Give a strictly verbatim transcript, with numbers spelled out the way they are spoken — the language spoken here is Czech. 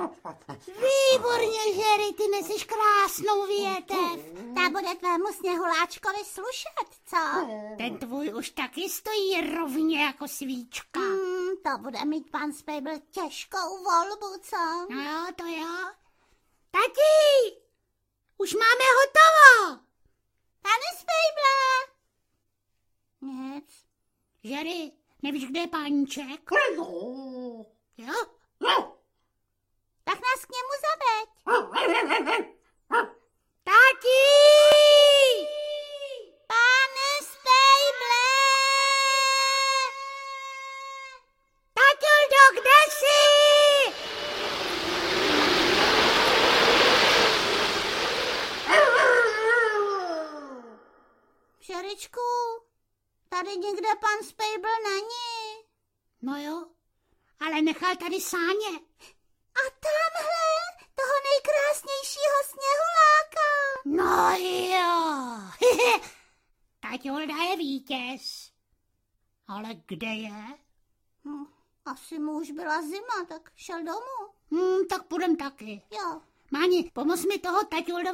Výborně, Žery, ty neseš krásnou větev. Ta bude tvému sněhuláčkovi slušet, co? Ten tvůj už taky stojí rovně jako svíčka. Hmm, to bude mít pan Spejbl těžkou volbu, co? No jo, to jo. Tati, už máme hotovo. Pane Spejble. Nic. Žery, nevíš, kde je páníček? Jo? Tak nás k němu zaveď. Tati! Pane Spejble! Tatildo, kde jsi? Žeričku, tady někde pan Spejbl není. No jo, ale nechal tady sáně. A tamhle, toho nejkrásnějšího sněhuláka. No jo. Taťulda je vítěz. Ale kde je? Hm, asi mu už byla zima, tak šel domů. Hmm, tak půjdem taky. Jo. Máni, pomoz mi toho taťulda